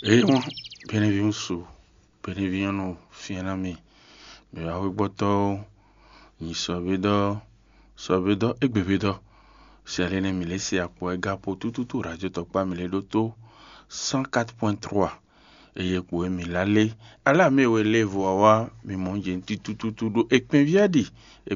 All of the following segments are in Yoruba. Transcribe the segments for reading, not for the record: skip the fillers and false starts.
Et moi, bienvenue sur, bienvenue no fianami. Mais avec boto, ni sobedo, egbebedo. Si elle n'est mis laissé à quoi gapo tout radio tokpa mi le doto 104.3. Et ye kwe mi lale, ala me we le voawa, mi monje tout do, ekpe viadi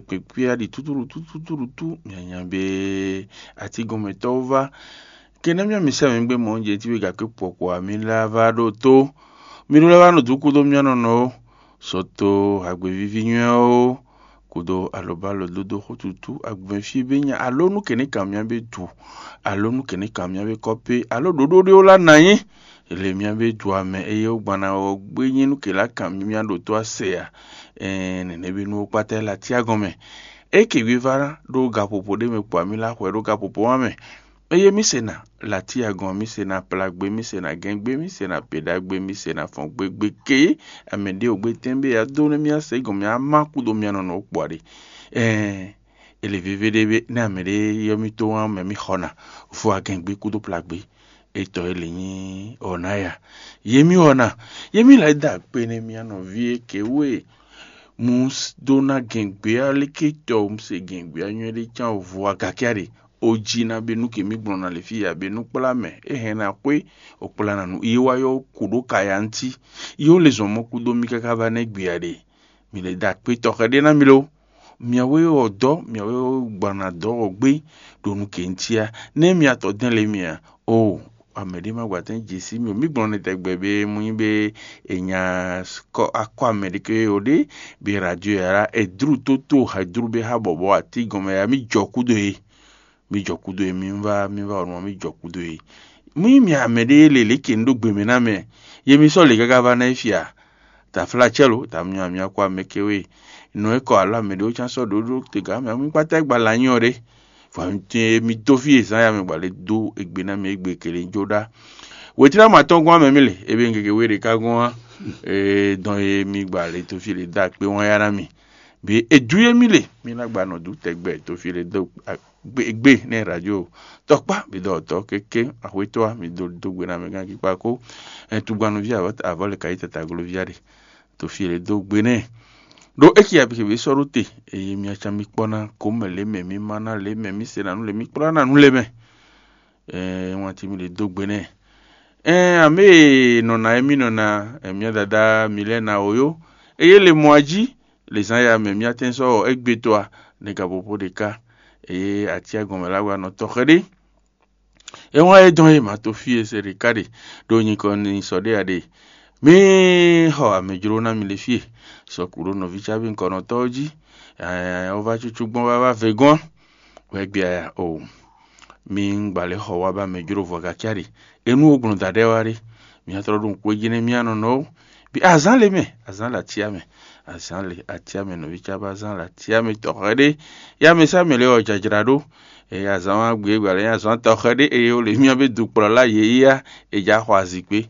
tout, nyanyambe, ati gometova. Kenemia misa mbe monje tiwe gake pokwa mi lava doto mi lava no dukudo miano no soto agbe vivinyo kudo alobalo dodo hotutu agbe fi benya alonu kene kamia be tu alonu kene kamia be kope alo dodo de ola nayi ele mia be tu ame eye ogbana ogbenyi nu kela kamia do to asea nene be nu patela tiagome eke vivara do gapopo de me kwa mi la hwe do gapopo ame eye mi sena la tiagon mi sena plagbe mi sena gengbe mi sena pedagbe mi sena fongbe ke amede ogbe tembe ya do mi ase go mi amaku do mi anono okpari ele vivedebe na amede yomi to wan me mi hona fu agengbe kudo plagbe eto elenyi onaya yemi ona yemi la da pe ne mi ano vie ke we mus dona gengbe aleke to mse gengbe anwele chan vo agakiare oji na benu ke mi gbona le fi ya benu kpla me ehena kwe okpla na nu iwa yo kudo kayanti yo le zomo kudo mi kaka ba ne gbiade mi le da pe to kede na mi lo mi awe odo mi awe gbana do ogbe do nu ke ntia ne mi ato den le mi o amede ma gwaten jesi mi gbona te gbebe mu be enya ko akwa amerike ode be radio era edru toto hadru be ha bobo ati gome ya mi jokudo mi jokudo mi va ono mi jokudo mi amede lele kendo gbeme na me yemi so le gaga va na ifia ta flachelo ta mi akwa mekewe no e ko ala mede o chanso do te ga mi pata gba la yan re fa mi to fi esan ya mi gba le do egbe na mi egbe kele joda wetira ma ton gwa me mele ebe ngege we re ka gwa don mi gba le to fi le da pe won yara mi bi eduye mi le mi la gba no du tegbe to fi le do gbe ne radio tokpa bi do to keke ahweto mi do gbe na me gan ki pa ko tu gba no via avant le kaita ta gloviare to fi le do gbe ne do eki abi ke so rote e mi acha mi pona ko mele me mi mana le me mi se na nu le mi pona na nu le me won ti mi le do gbe ne ame no na emi no na emi dada milena oyo eye le moaji les ans ya me mi atenso egbe to ne gapopo de ka atia gomelagwa no tokere won e don e ma to fi ese recade do yin kon ni so de ade mi ho amejuro na mi le fi so kuro no vicha bi nkono toji o va chuchugbon va vegon we gbe o mi ngbale ho wa ba mejuro voga kiari enu ogun dade wari mi atro dun ko jine mi ano no bi azan la tiame atiame no vicha ba azan la tiame tokere ya me sa mele o jajrado azan gbe gbale azan tokere o le mi abe dupro la ye ya ja hwazi pe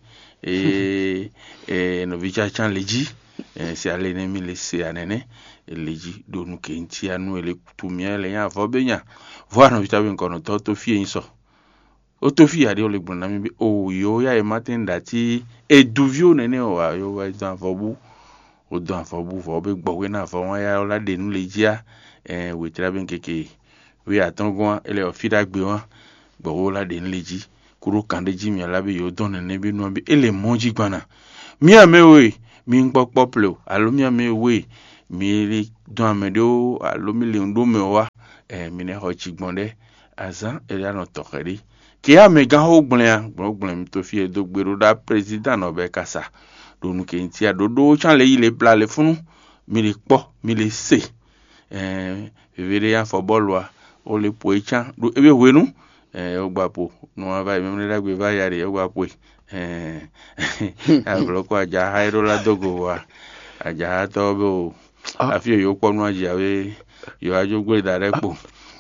no vicha chan leji si ale ne mi le se anene leji do nu ke ntia nu ele kutumia le ya vo benya vo no vicha be nkono to fi enso o to fi ade o le gbona mi o yo ya e matin dati eduvio nene o yo wa dan fobu o dan fobu fo be gbo we na fo won ya ola de nu lejia we tra ben keke we atongon ele o fi da gbe won gbo wo la de nu leji kuro kande ji mi ala be yo don nene be nu be ele monji gbana mi amewe mi npopo plo alo mi amewe mi ri don amedo alo mi le ndo me wa mi ne ho chigbonde azan ele ano tokeri ki a me gan ho gbon mi to fi edo gbero da president no be kasa do nu ke ntia do chan le ile pla le funu mi le po mi le se vere ya football wa o le po chan do ebe wenu o gbapo no va me le gbe va yare o gbapo agloko aja hairo la dogo wa aja to bo afi yo ponu aja we yo ajo gbe darepo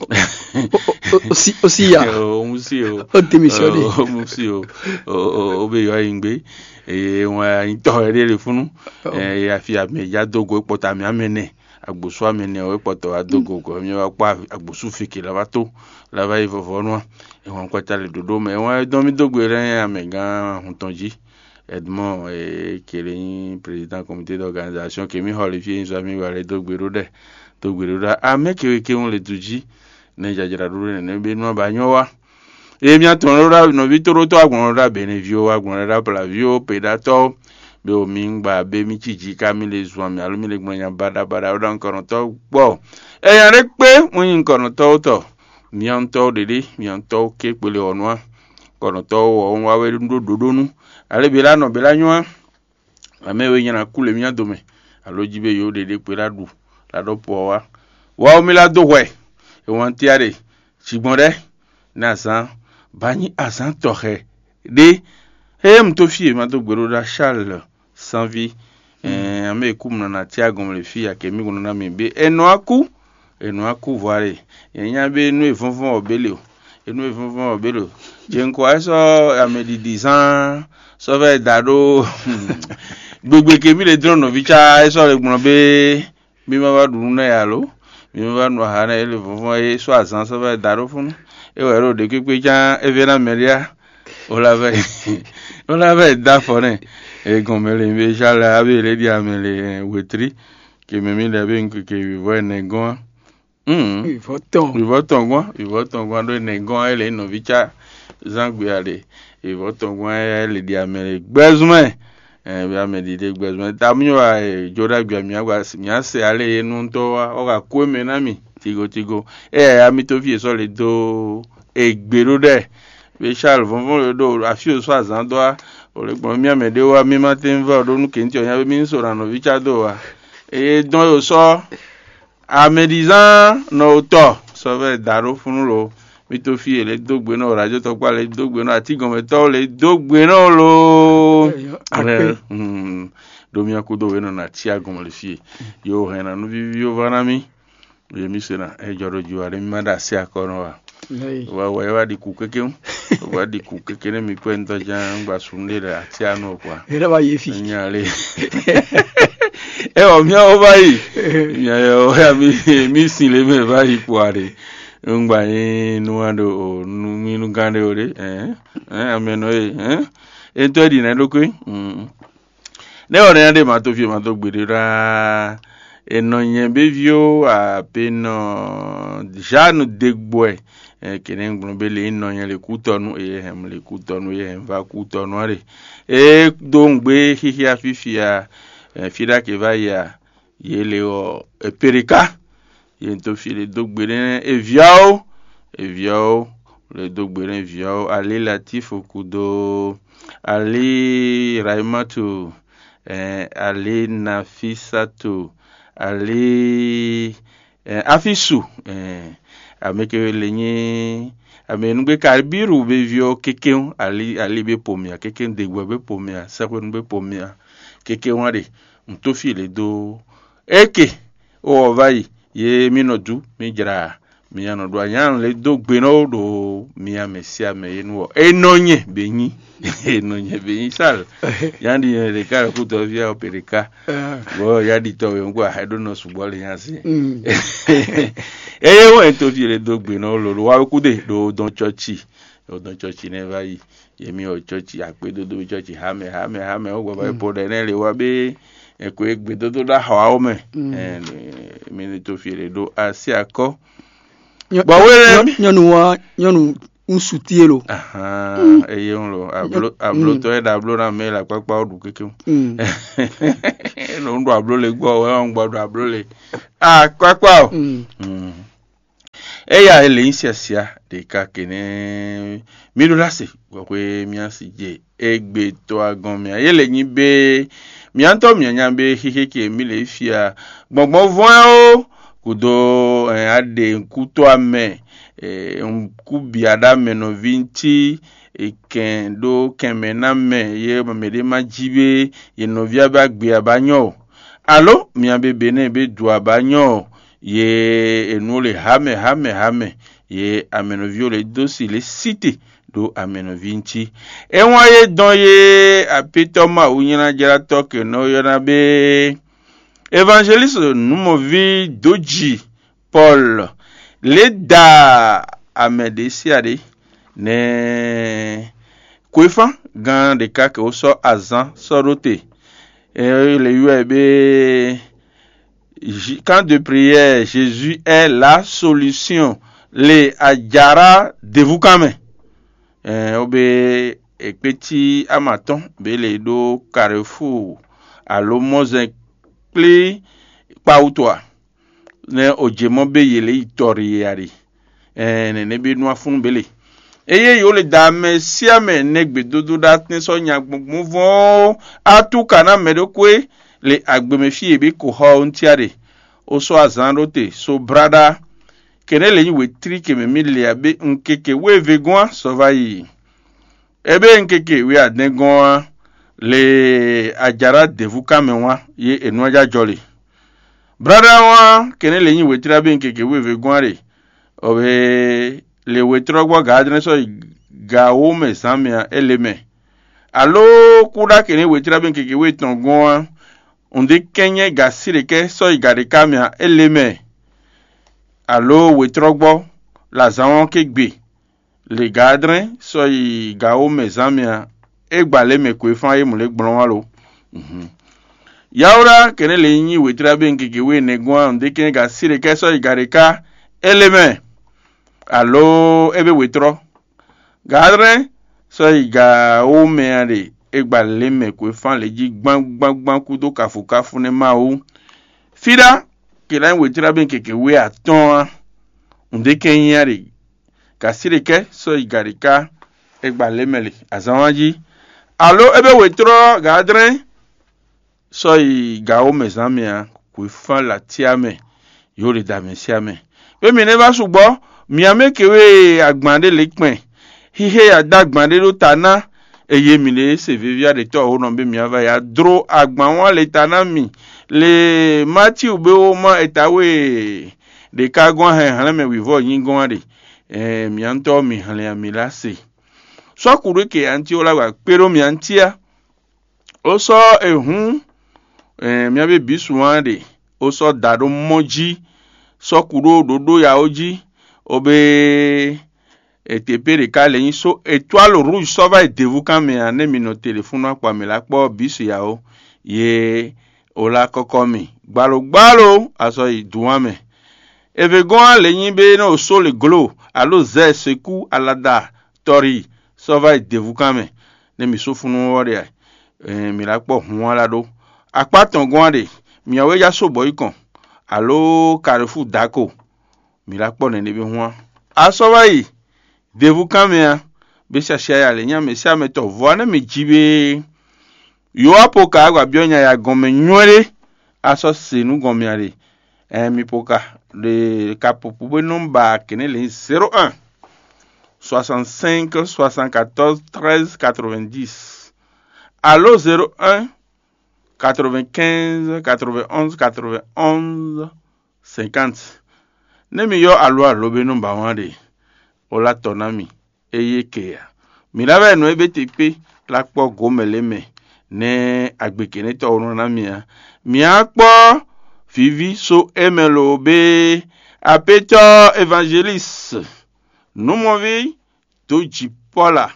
aussi ya o démissionné o be yo ingbe won into ere funu afi ame ya dogo pota mi amene agbosu amene o poto adogo ko mi wa pa agbosu fiki la bato la va ifofo no won kwata le dodo me won don mi dogbe re ame gan huntonji Edmond Kélény président comité d'organisation Kémi Holifié Nzami Wale Dogberoda ameke on le tuji ne jajara dure ne benwa banyowa e mi atonora no vitoro to agbonra benevio agbonra plavio pedato be o mingba be mi chiji kamile zuami alumi le gbanya bada odan koronto gbo e yan re pe mo yin koronto to mi anto dede mi anto ke pele onwa koronto o nwa we ndodonu ale bela no bela nwa amewe nyana kule mi adome alojibe yo dede pela du la do powa wa o mi la do we e won tiare chigbonre na san bani asan tohe de to fie ma to gbero da Charles Sanvi ame kumna na tiago le fie akemi gono na mbe eno aku voire yenya be nu efonfon obele jenko aso amedi 10 ans so ve dado gbegbe kemi le drone vicha eso le gbon be mi ma ba dunu na ya lo mi ma ba no ha na ele fonfon e so asan so ve dado fun e wero de kekpe jan evena meria ola ve da fone e gomele be jala abele di amele wetri ke memi le be nke ke vo negon voton gwa do negon ele no vicha zangbe ale e voton gwa ele di amele gbezme be amedi de gbezme tamyo a joda gba mi agwa mi ase ale enu nto wa o ga ko me na mi tigo ami to fi so le do egbero de be Charles vonvon do afio so azando o le gbon mi amede wa mi ma tin va do nu kenti o yan mi so rano vicha do wa e don yo so amedizan no to so ve daro funu lo mi to fi ele dogbe no rajo to pa le dogbe no ati gon me to le dogbe no lo do mi akudo we no na ti agon le fi yo hena no vivio vanami ye mi sena e joro juare mi mada si akono wa di kukeke wa di kukeke ne mi kwento jan gba sunle ati anu kwa era ba yefi nyale e o mi o bayi ya mi si le me bayi poare ngba yin nuando o nu mi nu gande ore ameno e to di na lokwe ne ore ande ma to fi ma to gbedera eno yen bevio a peno janu degboe kenen gbon bele eno yen le kutonu le kutonu va kutonu are dongbe hihia fifia fida ke va ya yele o perika yen to fi le dogbere eviao le dogbere eviao ali latif okudo ali raimatu ali nafisatu ali afisu ameke lenye amenugbe karbiru be vio keke ali be pomia keke degbo be pomia sekwen be pomia keke ware mtofi le do eke o vai ye minodu mi jira mi anodu anyan le do gbeno do mi amesia me yenu enonye benyi sal yandi le kara kuto via operika bo yadi to ngwa I don't know subole yansi wo entofi le do gbeno lo wa kude do don churchi never yi yemi o churchi apedo do churchi hame o gbo ba po de le wa be eko egbedo do da hawa o me mi to fi le do asi ako bo we nyonu unsutielo eye onlo ablo to e da ablo na me la papa odu keke no ndo ablo le gbo we on gbodo ablo le papa o eya ele insiasia de ka kene milulase kwe miasi je egbe to agon mi ayele yin be mi anto mi anya be hiheke mi le fia gbongbon voin o kudo ade nkuto ame nkubi adame no vinti eken do kemena me ye mamede majibe ye novia ba gbe abanyo allo mi abe bene be du abanyo ye enule hame ye amenovio le dosi le cité do amenovinci enwaye don ye apitoma unyana jara toke no yana be évangéliste numovi doji Paul leda amedesiade ne Kwefan gan de ka ke o so azan so roté le UAB camp de prière Jésus est la solution le ajara devukame obe ekpeti amaton be le do Carrefour alo mozen kli pautwa ne ojemo be yele itori yari ne be no afun bele eye yo le da mesiame negbe dodo dat ne so nya gbogbo atu kana medokwe le agbemefie be ko ho ntiare o so azanrote so brada kene le yiwe tri ke memile abe nkeke we vegoa so vai ebe nkeke we adengoa le ajara devuka menwa ye enwaja jolly brada wa kene le yiwe tri abe nkeke we vegoa re obe le wetrogwa gadre so gawo me samia eleme alo kuda kene wetra ben keke wetongon onde kenye gasire ke so igade kamia eleme alo wetrogbo la zawon kegbe le gadre so gawo me samia egbale me kwefan ye mule gbon walo yaura kene le yin wetra ben keke we negon onde kenye gasire ke so igade ka eleme alo ebe wetro gadre so iga o meare egbale me kwefan le ji gbangban kudo kafu ne ma o fida ke la wetra ben keke we aton onde kenyare kasireke so igarika egbale mele azawanji alo ebe wetro gadre so iga o mezamia kwefan la tiame yori da mesiame be mi ne ba sugbo miame kewe agbande lekpen hihe adagbande lo tana eye mi le se vivia de to ono be miava ya dro agbanwa le tana mi le Matthew be o ma etawe de kagon han me wivo yingon de mi anto mi han mi la se so kuru ke anti ola wa pero mi antia o so ehun mi abe bisuwan de o so dado moji so kuru dodo ya oji obe etepere kale yin so étoile rouge so va devuka me ane mi no téléphone akwa me la po bisu ya o ye ola kokomi gbalo aso iduwa me eve gon le yin be no so le glo alo ze seku alada tori so va devuka me ne mi so funu wore mi la po hun ala do apaton gon de mi awe ya so boy kon alo Carrefour dako mi la po ne be huan aso vai devuka me be sha ya le nya me sha me to voane me jibe yo apoka agwa bionya ya gome nwere aso senu gome ale mi poka le kapopu be number kene le 01 65 74 13 90 allo 01 95 91 91 50 ne mi yo allo be number wande ola tonami eyekea mi lava no ebe tepe la po gomeleme ne agbekene to orun na mi akpo vivi so emelo be apeto evangeliste no movi to jipola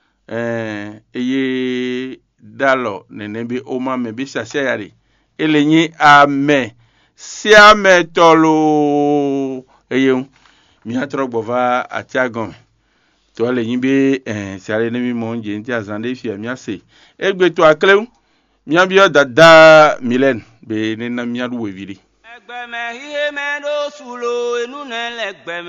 eye dalo nenebe oma me be sase yare elenyi ame si ame tolo eye mi atrogbo va atiagon to le yin be si ale ne mi monje nti azande fi mi ase egbe to aklew mi abio dada milen be ne na mi adu weviri egbe me hihe me do sulo enu ne legbe